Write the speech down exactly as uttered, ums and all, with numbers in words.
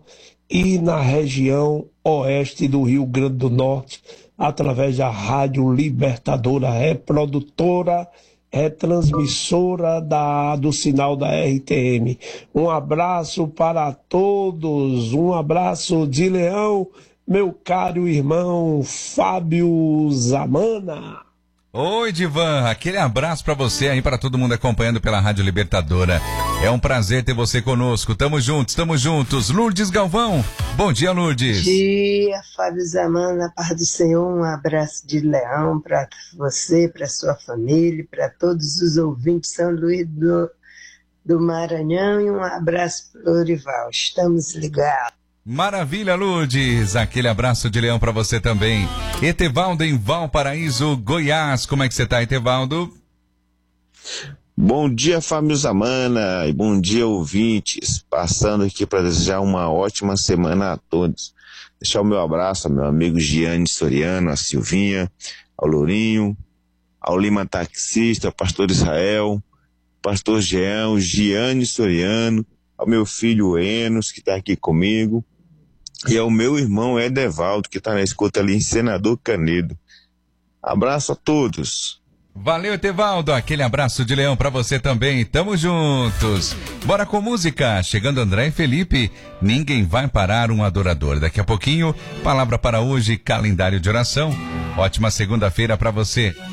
e na região oeste do Rio Grande do Norte, através da Rádio Libertadora, reprodutora, retransmissora da, do sinal da R T M. Um abraço para todos, um abraço de Leão, meu caro irmão Fábio Zamana. Oi, Divan, aquele abraço pra você aí, para todo mundo acompanhando pela Rádio Libertadora. É um prazer ter você conosco, tamo juntos, tamo juntos. Lourdes Galvão, bom dia, Lourdes. Bom dia, Fábio Zamana, paz do Senhor, um abraço de Leão para você, para sua família, para todos os ouvintes de São Luís do, do Maranhão, e um abraço para o Lorival, estamos ligados. Maravilha, Lourdes, aquele abraço de Leão pra você também. Etevaldo em Valparaíso, Goiás, como é que você tá, Etevaldo? Bom dia, Fábio Zamana, e bom dia, ouvintes, passando aqui para desejar uma ótima semana a todos. Deixar o meu abraço ao meu amigo Giane Soriano, a Silvinha, ao Lourinho, ao Lima Taxista, ao Pastor Israel, Pastor Jean, Giane Soriano, ao meu filho Enos, que está aqui comigo, e ao meu irmão Edevaldo, que está na escuta ali em Senador Canedo. Abraço a todos. Valeu, Etevaldo, aquele abraço de Leão pra você também, tamo juntos. Bora com música, chegando André e Felipe, ninguém vai parar um adorador. Daqui a pouquinho, palavra para hoje, calendário de oração. Ótima segunda-feira pra você.